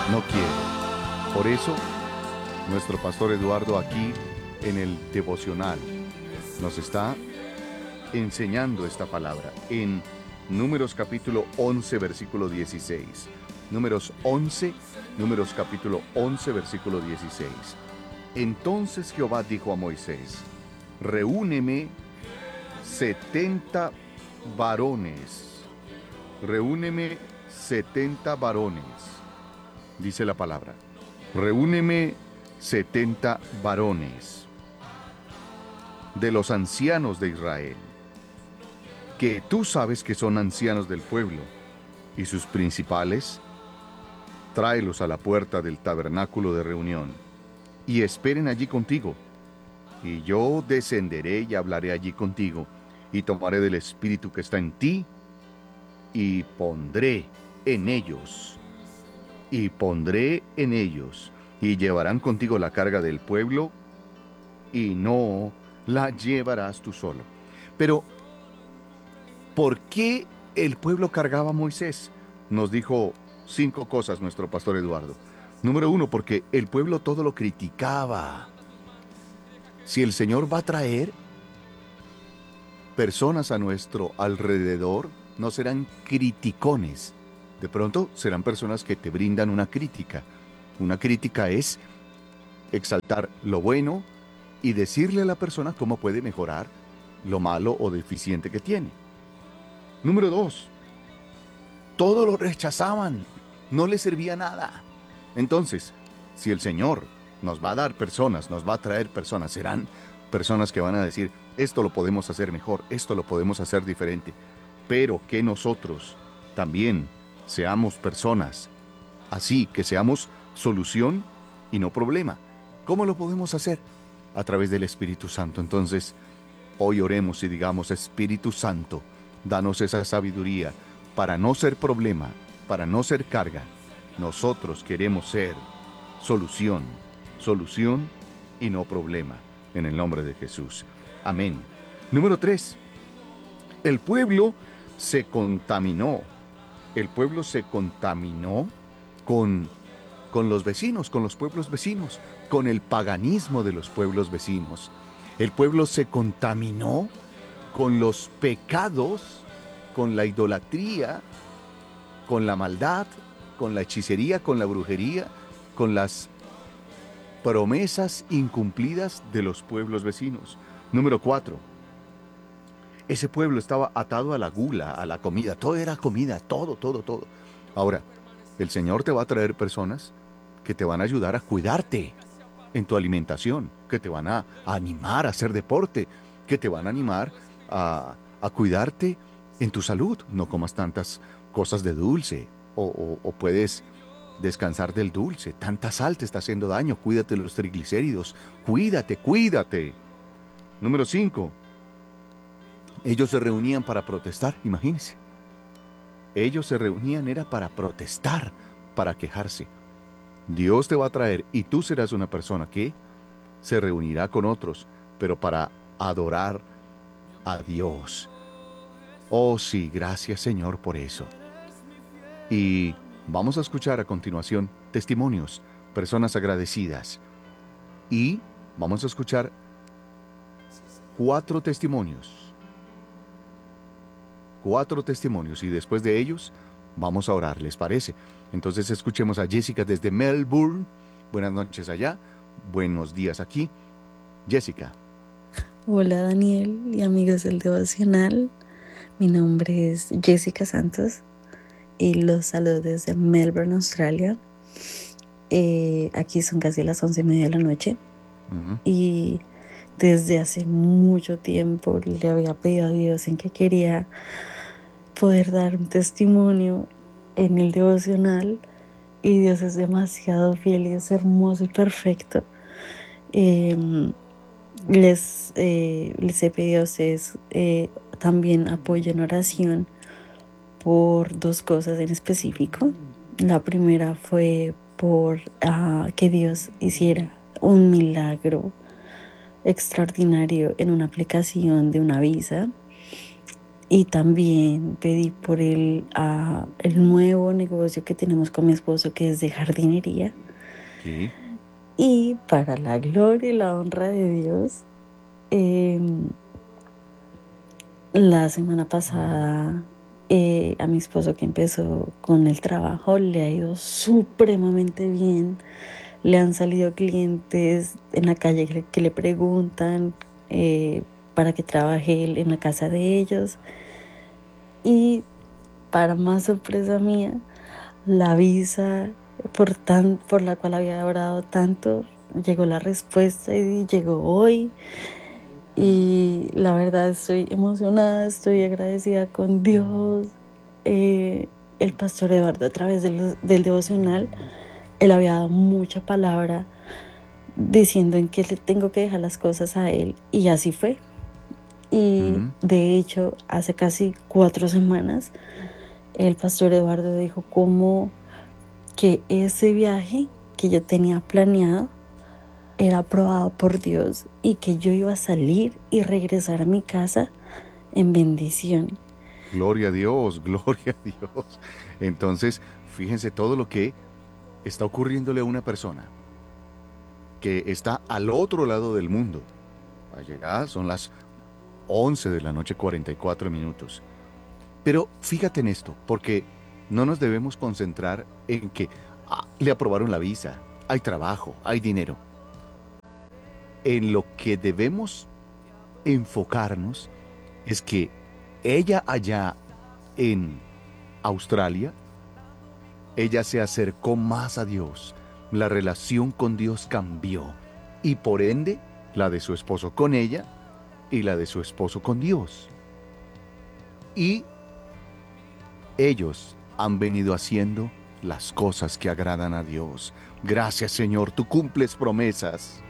no quiero. Por eso, nuestro pastor Eduardo aquí en el devocional nos está enseñando esta palabra en Números capítulo 11, versículo 16. Números capítulo 11, versículo 16. Entonces Jehová dijo a Moisés: reúneme 70 varones. Reúneme 70 varones. Dice la palabra. Reúneme 70 varones de los ancianos de Israel, que tú sabes que son ancianos del pueblo, y sus principales, tráelos a la puerta del tabernáculo de reunión, y esperen allí contigo. Y yo descenderé y hablaré allí contigo, y tomaré del espíritu que está en ti, y pondré en ellos, y llevarán contigo la carga del pueblo, y no la llevarás tú solo. Pero, ¿por qué el pueblo cargaba a Moisés? Nos dijo 5 cosas nuestro pastor Eduardo. Número 1, porque el pueblo todo lo criticaba. Si el Señor va a traer personas a nuestro alrededor, no serán criticones. De pronto serán personas que te brindan una crítica. Una crítica es exaltar lo bueno y decirle a la persona cómo puede mejorar lo malo o deficiente que tiene. Número 2, todo lo rechazaban, no le servía nada. Entonces, si el Señor nos va a dar personas, nos va a traer personas, serán personas que van a decir, esto lo podemos hacer mejor, esto lo podemos hacer diferente, pero que nosotros también seamos personas así, que seamos solución y no problema. ¿Cómo lo podemos hacer? A través del Espíritu Santo. Entonces, hoy oremos y digamos: Espíritu Santo, danos esa sabiduría para no ser problema, para no ser carga. Nosotros queremos ser solución, solución y no problema, en el nombre de Jesús. Amén. Número 3, el pueblo se contaminó. El pueblo se contaminó con, con los vecinos, con los pueblos vecinos, con el paganismo de los pueblos vecinos. El pueblo se contaminó con los pecados, con la idolatría, con la maldad, con la hechicería, con la brujería, con las promesas incumplidas de los pueblos vecinos. Número 4, ese pueblo estaba atado a la gula, a la comida, todo era comida, todo, todo, todo. Ahora, el Señor te va a traer personas que te van a ayudar a cuidarte en tu alimentación, que te van a animar a hacer deporte, que te van a animar a cuidarte en tu salud. No comas tantas cosas de dulce o puedes descansar del dulce. Tanta sal te está haciendo daño. Cuídate de los triglicéridos. Cuídate, cuídate. Número 5. Ellos se reunían para protestar, imagínense. Ellos se reunían era para protestar, para quejarse. Dios te va a traer y tú serás una persona que se reunirá con otros, pero para adorar a Dios. Oh sí, gracias Señor por eso. Y vamos a escuchar a continuación testimonios, personas agradecidas. Y vamos a escuchar 4 testimonios. 4 testimonios y después de ellos vamos a orar, ¿les parece? Entonces escuchemos a Jessica desde Melbourne. Buenas noches allá, buenos días aquí. Jessica. Hola Daniel y amigos del devocional, mi nombre es Jessica Santos y los saludo desde Melbourne, Australia. Aquí son casi las 11:30 de la noche y desde hace mucho tiempo le había pedido a Dios en que quería poder dar un testimonio en el devocional, y Dios es demasiado fiel y es hermoso y perfecto. Em, les he pedido a ustedes también apoyo en oración por 2 cosas en específico. La primera fue por que Dios hiciera un milagro extraordinario en una aplicación de una visa. Y también pedí por el nuevo negocio que tenemos con mi esposo, que es de jardinería. Sí. Y para la gloria y la honra de Dios, em, la semana pasada a mi esposo que empezó con el trabajo le ha ido supremamente bien. Le han salido clientes en la calle que le preguntan para que trabaje él en la casa de ellos. Y para más sorpresa mía, la visa por la cual había orado tanto, llegó la respuesta y llegó hoy. Y la verdad estoy emocionada, estoy agradecida con Dios. Eh, el pastor Eduardo a través del devocional, él había dado mucha palabra diciendo en qué le tengo que dejar las cosas a él y así fue. Y Ujú. de hecho, hace casi 4 semanas, el pastor Eduardo dijo como que ese viaje que yo tenía planeado era aprobado por Dios y que yo iba a salir y regresar a mi casa en bendición. Gloria a Dios, gloria a Dios. Entonces, fíjense todo lo que está ocurriéndole a una persona que está al otro lado del mundo. Allá son las 11 de la noche, 44 minutos. Pero fíjate en esto, porque no nos debemos concentrar en que le aprobaron la visa, hay trabajo, hay dinero. En lo que debemos enfocarnos es que ella allá en Australia, ella se acercó más a Dios. La relación con Dios cambió y por ende la de su esposo con ella y la de su esposo con Dios. Y ellos han venido haciendo las cosas que agradan a Dios. Gracias, Señor, tú cumples promesas.